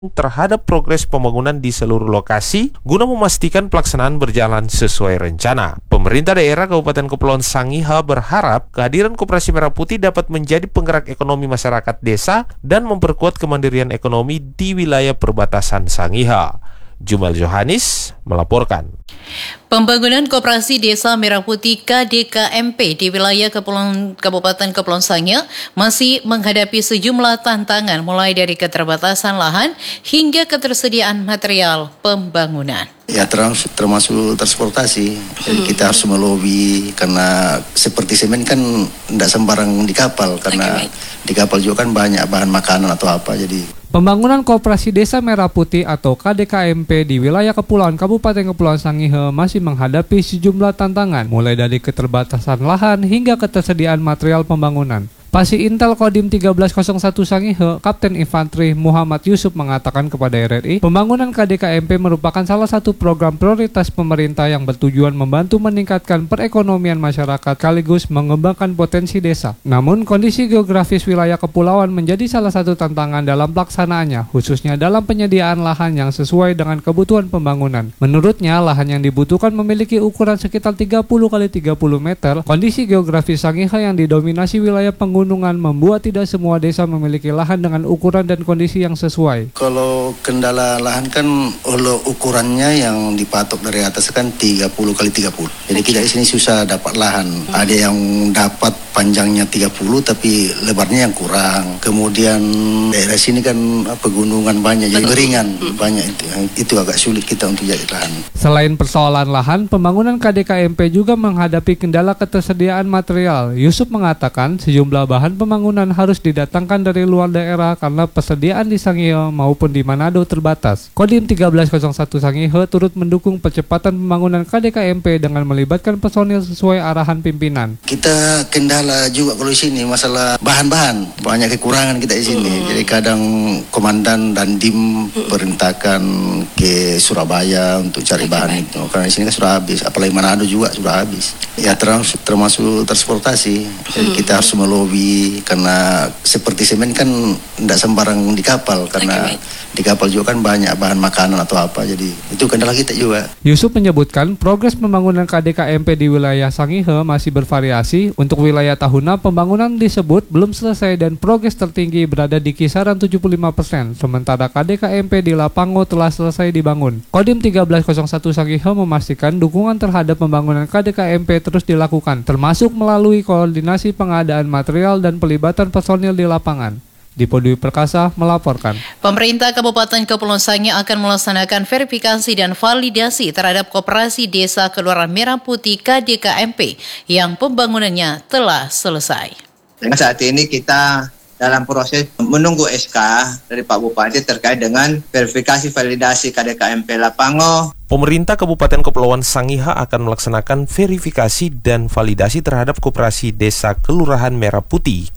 terhadap progres pembangunan di seluruh lokasi guna memastikan pelaksanaan berjalan sesuai rencana. Pemerintah daerah Kabupaten Kepulauan Sangihe berharap kehadiran Koperasi Merah Putih dapat menjadi penggerak ekonomi masyarakat desa dan memperkuat kemandirian ekonomi di wilayah perbatasan Sangihe. Jumal Johanis melaporkan. Pembangunan Koperasi Desa Merah Putih KDKMP di wilayah Kabupaten Kepulauan Sangihe masih menghadapi sejumlah tantangan mulai dari keterbatasan lahan hingga ketersediaan material pembangunan. Ya termasuk transportasi, jadi kita harus melobi karena seperti semen kan tidak sembarang di kapal karena di kapal juga kan banyak bahan makanan atau apa jadi. Pembangunan Koperasi Desa Merah Putih atau KDKMP di wilayah Kepulauan Kabupaten Kepulauan Sangihe masih menghadapi sejumlah tantangan mulai dari keterbatasan lahan hingga ketersediaan material pembangunan. Pasi Intel Kodim 1301 Sangihe, Kapten Infanteri Muhammad Yusuf mengatakan kepada RRI, pembangunan KDKMP merupakan salah satu program prioritas pemerintah yang bertujuan membantu meningkatkan perekonomian masyarakat sekaligus mengembangkan potensi desa. Namun, kondisi geografis wilayah kepulauan menjadi salah satu tantangan dalam pelaksanaannya, khususnya dalam penyediaan lahan yang sesuai dengan kebutuhan pembangunan. Menurutnya, lahan yang dibutuhkan memiliki ukuran sekitar 30 x 30 meter. Kondisi geografis Sangihe yang didominasi wilayah pegunungan membuat tidak semua desa memiliki lahan dengan ukuran dan kondisi yang sesuai. Kalau kendala lahan kan ukurannya yang dipatok dari atas kan 30 x 30. Jadi kita di sini susah dapat lahan. Ada yang dapat panjangnya 30 tapi lebarnya yang kurang. Kemudian daerah sini kan pegunungan banyak jadi beringan banyak itu agak sulit kita untuk jadi lahan. Selain persoalan lahan, pembangunan KDKMP juga menghadapi kendala ketersediaan material. Yusuf mengatakan sejumlah bahan pembangunan harus didatangkan dari luar daerah karena persediaan di Sangihe maupun di Manado terbatas. Kodim 1301 Sangihe turut mendukung percepatan pembangunan KDKMP dengan melibatkan personil sesuai arahan pimpinan. Kita kendala juga kalau di sini masalah bahan-bahan, banyak kekurangan kita di sini. Jadi kadang komandan dan dim perintahkan ke Surabaya untuk cari bahan itu. Karena di sini kan sudah habis, apalagi Manado juga sudah habis. Ya termasuk transportasi. Jadi kita harus melobi karena seperti semen kan tidak sembarang di kapal karena di kapal juga kan banyak bahan makanan atau apa jadi itu kendala kita juga. Yusuf menyebutkan progres pembangunan KDKMP di wilayah Sangihe masih bervariasi. Untuk wilayah Tahuna pembangunan disebut belum selesai dan progres tertinggi berada di kisaran 75%, sementara KDKMP di Lapango telah selesai dibangun. Kodim 1301 Sangihe memastikan dukungan terhadap pembangunan KDKMP terus dilakukan, termasuk melalui koordinasi pengadaan material dan pelibatan personil di lapangan. Dipo Dwi Perkasa melaporkan. Pemerintah Kabupaten Kepulauan Sangihe akan melaksanakan verifikasi dan validasi terhadap Koperasi Desa Kelurahan Merah Putih KDKMP yang pembangunannya telah selesai. Dan saat ini kita dalam proses menunggu SK dari Pak Bupati terkait dengan verifikasi validasi KDKMP Lapango. Pemerintah Kabupaten Kepulauan Sangihe akan melaksanakan verifikasi dan validasi terhadap Koperasi Desa Kelurahan Merah Putih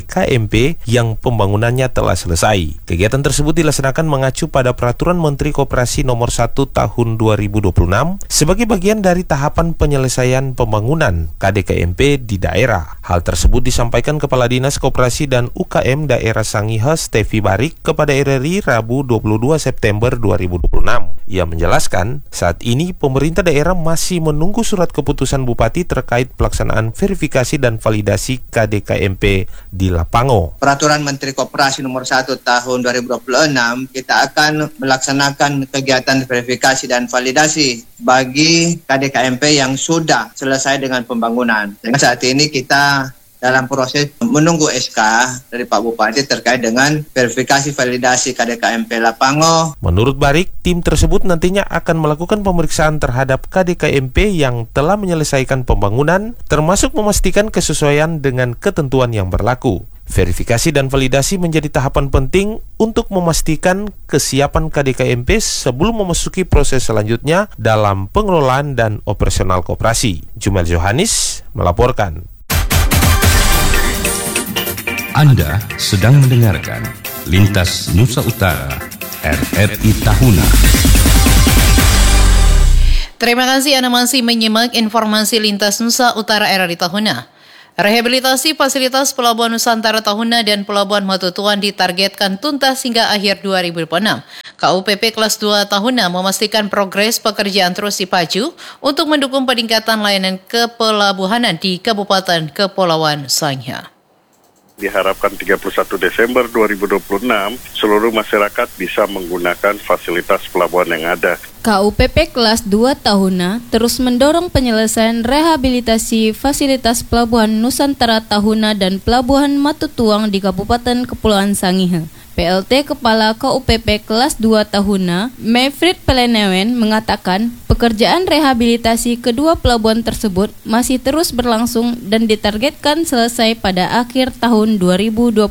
KDKMP yang pembangunannya telah selesai. Kegiatan tersebut dilaksanakan mengacu pada Peraturan Menteri Koperasi Nomor 1 Tahun 2026 sebagai bagian dari tahapan penyelesaian pembangunan KDKMP di daerah. Hal tersebut disampaikan Kepala Dinas Koperasi dan UKM Daerah Sangihe Stevi Barik kepada RRI Rabu 22 September 2026. Ia menjelaskan saat ini pemerintah daerah masih menunggu surat keputusan Bupati terkait pelaksanaan verifikasi dan validasi KDKMP di Lapango. Peraturan Menteri Koperasi Nomor 1 Tahun 2026 kita akan melaksanakan kegiatan verifikasi dan validasi bagi KDKMP yang sudah selesai dengan pembangunan. Dan saat ini kita dalam proses menunggu SK dari Pak Bupati terkait dengan verifikasi validasi KDKMP Lapango. Menurut Barik, tim tersebut nantinya akan melakukan pemeriksaan terhadap KDKMP yang telah menyelesaikan pembangunan, termasuk memastikan kesesuaian dengan ketentuan yang berlaku. Verifikasi dan validasi menjadi tahapan penting untuk memastikan kesiapan KDKMP sebelum memasuki proses selanjutnya dalam pengelolaan dan operasional koperasi. Jumal Johanis melaporkan. Anda sedang mendengarkan Lintas Nusa Utara RRI Tahuna. Terima kasih Anda masih menyimak informasi Lintas Nusa Utara RRI Tahuna. Rehabilitasi fasilitas Pelabuhan Nusantara Tahuna dan Pelabuhan Matutuan ditargetkan tuntas hingga akhir 2026. KUPP kelas 2 Tahuna memastikan progres pekerjaan terus dipaju untuk mendukung peningkatan layanan kepelabuhanan di Kabupaten Kepulauan Sanghyang. Diharapkan 31 Desember 2026, seluruh masyarakat bisa menggunakan fasilitas pelabuhan yang ada. KUPP kelas 2 Tahuna terus mendorong penyelesaian rehabilitasi fasilitas Pelabuhan Nusantara Tahuna dan Pelabuhan Matutuang di Kabupaten Kepulauan Sangihe. PLT Kepala KUPP kelas 2 Tahuna, Mevrit Pelenewen, mengatakan pekerjaan rehabilitasi kedua pelabuhan tersebut masih terus berlangsung dan ditargetkan selesai pada akhir tahun 2026.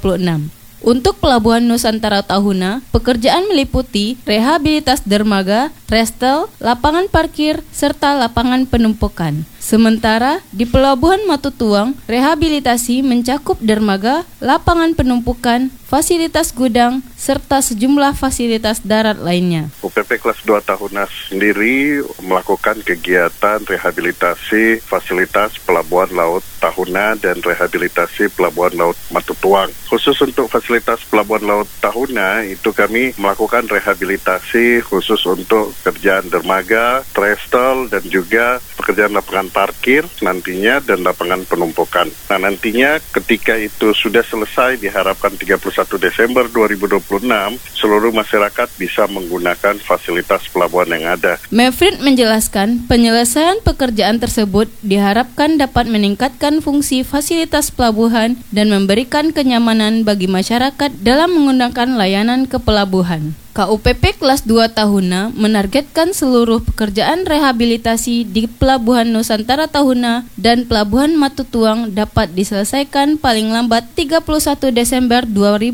Untuk Pelabuhan Nusantara Tahuna, pekerjaan meliputi rehabilitas dermaga, restel, lapangan parkir, serta lapangan penumpukan. Sementara di Pelabuhan Matutuang, rehabilitasi mencakup dermaga, lapangan penumpukan, fasilitas gudang, serta sejumlah fasilitas darat lainnya. UPP kelas 2 Tahuna sendiri melakukan kegiatan rehabilitasi fasilitas Pelabuhan Laut Tahuna dan rehabilitasi Pelabuhan Laut Matutuang. Khusus untuk fasilitas Pelabuhan Laut Tahuna, itu kami melakukan rehabilitasi khusus untuk kerjaan dermaga, trestel, dan juga pekerjaan lapangan parkir nantinya dan lapangan penumpukan. Nah, nantinya ketika itu sudah selesai, diharapkan 31 Desember 2026, seluruh masyarakat bisa menggunakan fasilitas pelabuhan yang ada. Mevrit menjelaskan, penyelesaian pekerjaan tersebut diharapkan dapat meningkatkan fungsi fasilitas pelabuhan dan memberikan kenyamanan bagi masyarakat dalam menggunakan layanan kepelabuhan. KUPP kelas 2 Tahuna menargetkan seluruh pekerjaan rehabilitasi di Pelabuhan Nusantara Tahuna dan Pelabuhan Matutuang dapat diselesaikan paling lambat 31 Desember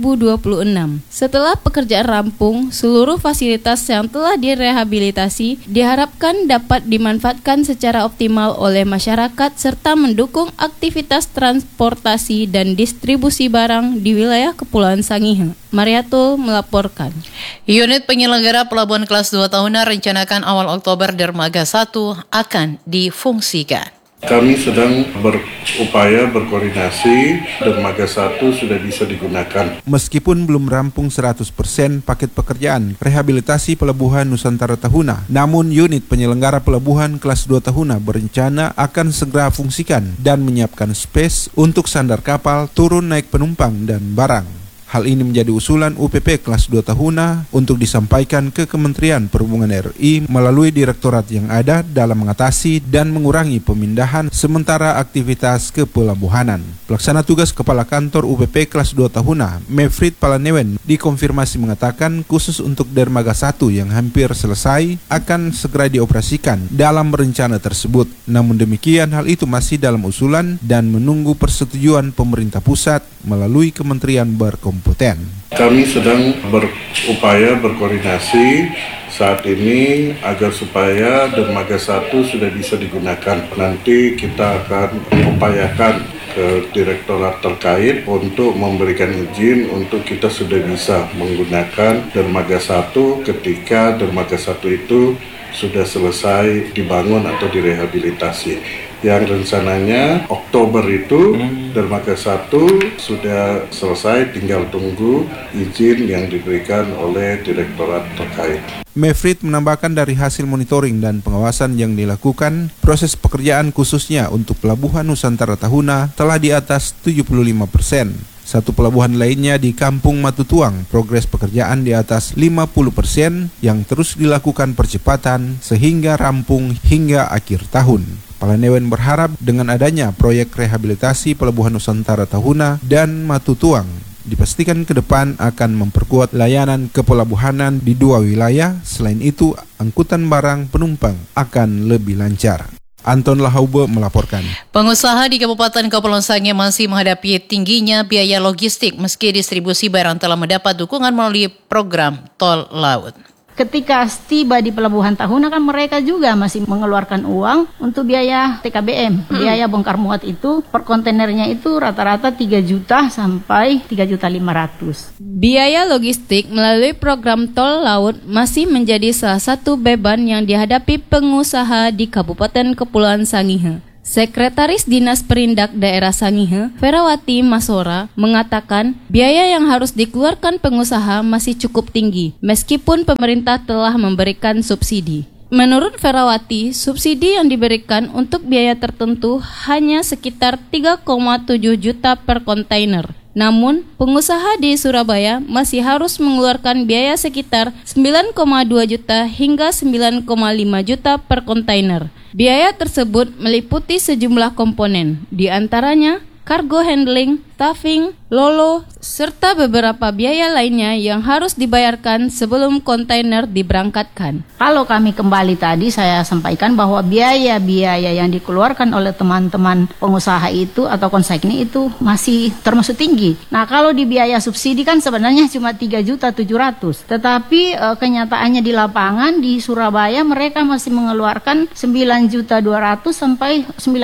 2026. Setelah pekerjaan rampung, seluruh fasilitas yang telah direhabilitasi diharapkan dapat dimanfaatkan secara optimal oleh masyarakat serta mendukung aktivitas transportasi dan distribusi barang di wilayah Kepulauan Sangihe. Mariatul melaporkan. Unit penyelenggara Pelabuhan kelas 2 Tahuna rencanakan awal Oktober dermaga 1 akan difungsikan. Kami sedang berupaya berkoordinasi, dermaga 1 sudah bisa digunakan. Meskipun belum rampung 100% paket pekerjaan rehabilitasi Pelabuhan Nusantara Tahuna, namun unit penyelenggara Pelabuhan kelas 2 Tahuna berencana akan segera fungsikan dan menyiapkan space untuk sandar kapal, turun naik penumpang dan barang. Hal ini menjadi usulan UPP kelas 2 Tahuna untuk disampaikan ke Kementerian Perhubungan RI melalui direktorat yang ada dalam mengatasi dan mengurangi pemindahan sementara aktivitas kepelabuhanan. Pelaksana tugas Kepala Kantor UPP kelas 2 Tahuna, Mevrit Pelenewen, dikonfirmasi mengatakan khusus untuk dermaga 1 yang hampir selesai akan segera dioperasikan dalam rencana tersebut. Namun demikian, hal itu masih dalam usulan dan menunggu persetujuan pemerintah pusat melalui kementerian berkompeten. Kami sedang berupaya berkoordinasi saat ini agar supaya dermaga 1 sudah bisa digunakan. Nanti kita akan mengupayakan ke direktorat terkait untuk memberikan izin untuk kita sudah bisa menggunakan dermaga 1 ketika dermaga 1 itu sudah selesai dibangun atau direhabilitasi. Yang rencananya Oktober itu dermaga 1 sudah selesai, tinggal tunggu izin yang diberikan oleh direktorat terkait. Mevrit menambahkan dari hasil monitoring dan pengawasan yang dilakukan, proses pekerjaan khususnya untuk Pelabuhan Nusantara Tahuna telah di atas 75%. Satu pelabuhan lainnya di Kampung Matutuang, progres pekerjaan di atas 50% yang terus dilakukan percepatan sehingga rampung hingga akhir tahun. Pelenewen berharap dengan adanya proyek rehabilitasi Pelabuhan Nusantara Tahuna dan Matutuang, dipastikan ke depan akan memperkuat layanan kepelabuhanan di dua wilayah. Selain itu, angkutan barang penumpang akan lebih lancar. Anton Lahaube melaporkan. Pengusaha di Kabupaten Kepulauan Sangihe masih menghadapi tingginya biaya logistik meski distribusi barang telah mendapat dukungan melalui program tol laut. Ketika tiba di Pelabuhan Tahuna kan mereka juga masih mengeluarkan uang untuk biaya TKBM. Biaya bongkar muat itu per kontainernya itu rata-rata 3 juta sampai 3.500.000. Biaya logistik melalui program tol laut masih menjadi salah satu beban yang dihadapi pengusaha di Kabupaten Kepulauan Sangihe. Sekretaris Dinas Perindak Daerah Sangihe, Ferawati Masora, mengatakan biaya yang harus dikeluarkan pengusaha masih cukup tinggi, meskipun pemerintah telah memberikan subsidi. Menurut Ferawati, subsidi yang diberikan untuk biaya tertentu hanya sekitar 3,7 juta per kontainer. Namun, pengusaha di Surabaya masih harus mengeluarkan biaya sekitar 9,2 juta hingga 9,5 juta per kontainer. Biaya tersebut meliputi sejumlah komponen, di antaranya kargo handling, staffing, lolo, serta beberapa biaya lainnya yang harus dibayarkan sebelum kontainer diberangkatkan. Kalau kami kembali tadi saya sampaikan bahwa biaya-biaya yang dikeluarkan oleh teman-teman pengusaha itu atau konsigni itu masih termasuk tinggi. Nah, kalau di biaya subsidi kan sebenarnya cuma 3.700.000. Tetapi kenyataannya di lapangan di Surabaya mereka masih mengeluarkan 9.200.000 sampai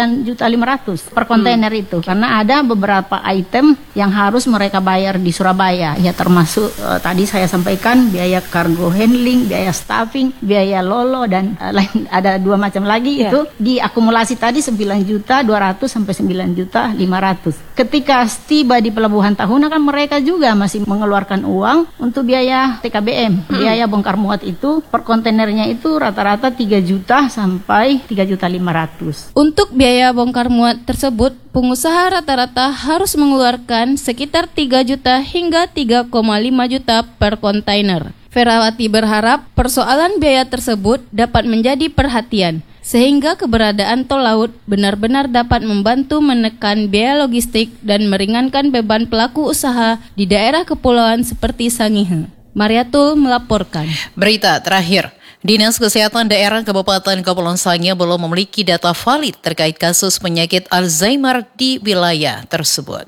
9.500.000 per kontainer itu. Karena ada beberapa item yang harus mereka bayar di Surabaya, ya termasuk tadi saya sampaikan biaya kargo handling, biaya staffing, biaya lolo dan lain ada 2 macam lagi itu diakumulasi tadi 9.200.000 sampai 9.500.000. Ketika tiba di pelabuhan Tahuna kan mereka juga masih mengeluarkan uang untuk biaya TKBM, biaya bongkar muat itu per kontainernya itu rata-rata 3 juta sampai 3.500.000. Untuk biaya bongkar muat tersebut, pengusaha rata-rata harus mengeluarkan sekitar 3 juta hingga 3,5 juta per kontainer. Ferawati berharap persoalan biaya tersebut dapat menjadi perhatian, sehingga keberadaan tol laut benar-benar dapat membantu menekan biaya logistik dan meringankan beban pelaku usaha di daerah kepulauan seperti Sangihe. Mariatul melaporkan. Berita terakhir. Dinas Kesehatan Daerah Kabupaten Kepulauan Sangihe belum memiliki data valid terkait kasus penyakit Alzheimer di wilayah tersebut.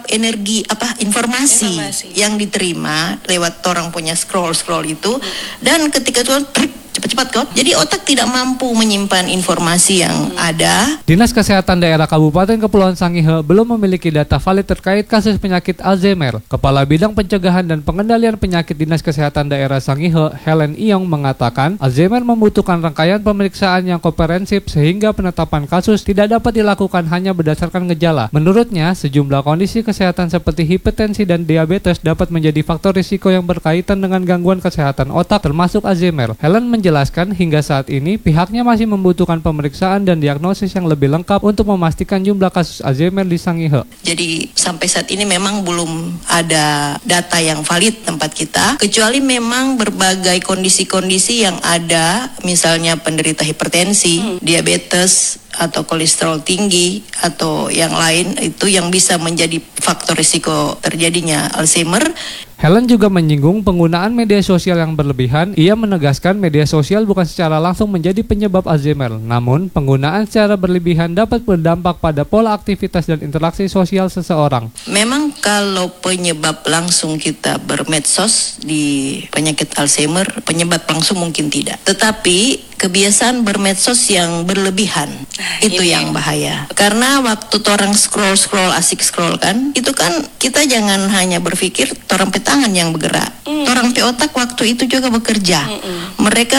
Informasi yang diterima lewat orang punya scroll itu dan ketika itu cepat-cepat kok. Jadi otak tidak mampu menyimpan informasi yang ada. Dinas Kesehatan Daerah Kabupaten Kepulauan Sangihe belum memiliki data valid terkait kasus penyakit Alzheimer. Kepala Bidang Pencegahan dan Pengendalian Penyakit Dinas Kesehatan Daerah Sangihe, Helen Iyong mengatakan, Alzheimer membutuhkan rangkaian pemeriksaan yang komprehensif sehingga penetapan kasus tidak dapat dilakukan hanya berdasarkan gejala. Menurutnya, sejumlah kondisi kesehatan seperti hipertensi dan diabetes dapat menjadi faktor risiko yang berkaitan dengan gangguan kesehatan otak termasuk Alzheimer. Helen menjelaskan hingga saat ini pihaknya masih membutuhkan pemeriksaan dan diagnosis yang lebih lengkap untuk memastikan jumlah kasus Alzheimer di Sangihe. Jadi sampai saat ini memang belum ada data yang valid tempat kita, kecuali memang berbagai kondisi-kondisi yang ada, misalnya penderita hipertensi, diabetes, atau kolesterol tinggi, atau yang lain itu yang bisa menjadi faktor risiko terjadinya Alzheimer. Helen juga menyinggung penggunaan media sosial yang berlebihan. Ia menegaskan media sosial bukan secara langsung menjadi penyebab Alzheimer, namun penggunaan secara berlebihan dapat berdampak pada pola aktivitas dan interaksi sosial seseorang. Memang kalau penyebab langsung kita bermedsos di penyakit Alzheimer, penyebab langsung mungkin tidak. Tetapi kebiasaan bermedsos yang berlebihan itu yang bahaya. Karena waktu orang scroll asik scroll kan, itu kan kita jangan hanya berpikir orang tangan yang bergerak. Orang otak waktu itu juga bekerja. Mereka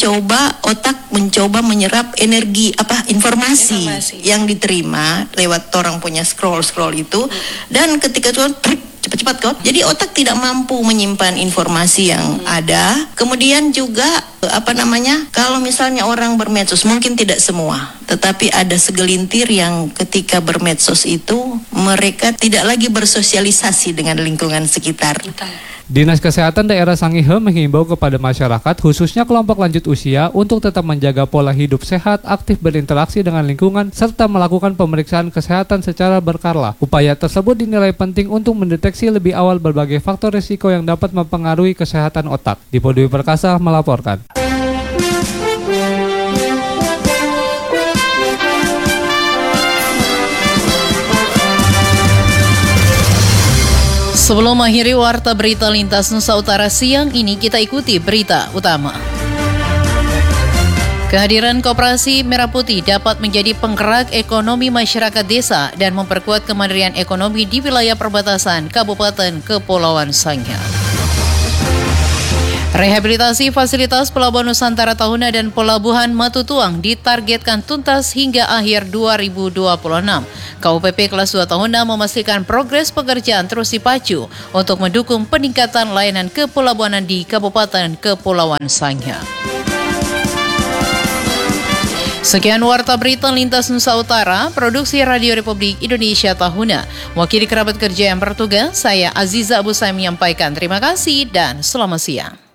otak mencoba menyerap informasi yang diterima lewat orang punya scroll itu dan ketika itu cepat-cepat kok. Jadi otak tidak mampu menyimpan informasi yang ada. Kemudian juga kalau misalnya orang bermedsos, mungkin tidak semua, tetapi ada segelintir yang ketika bermedsos itu mereka tidak lagi bersosialisasi dengan lingkungan sekitar. Dinas Kesehatan Daerah Sangihe menghimbau kepada masyarakat, khususnya kelompok lanjut usia, untuk tetap menjaga pola hidup sehat, aktif berinteraksi dengan lingkungan, serta melakukan pemeriksaan kesehatan secara berkala. Upaya tersebut dinilai penting untuk mendeteksi lebih awal berbagai faktor risiko yang dapat mempengaruhi kesehatan otak. Dipo Dwi Perkasa melaporkan. Sebelum mengakhiri warta berita lintas Nusa Utara siang ini, kita ikuti berita utama. Kehadiran Koperasi Merah Putih dapat menjadi penggerak ekonomi masyarakat desa dan memperkuat kemandirian ekonomi di wilayah perbatasan Kabupaten Kepulauan Sangihe. Rehabilitasi fasilitas Pelabuhan Nusantara Tahuna dan Pelabuhan Matutuang ditargetkan tuntas hingga akhir 2026. KUPP kelas 2 Tahuna memastikan progres pekerjaan terus dipacu untuk mendukung peningkatan layanan kepelabuhanan di Kabupaten Kepulauan Sangihe. Sekian Warta Berita Lintas Nusa Utara, Produksi Radio Republik Indonesia Tahuna. Wakili kerabat kerja yang bertugas, saya Aziza Abu Saim menyampaikan terima kasih dan selamat siang.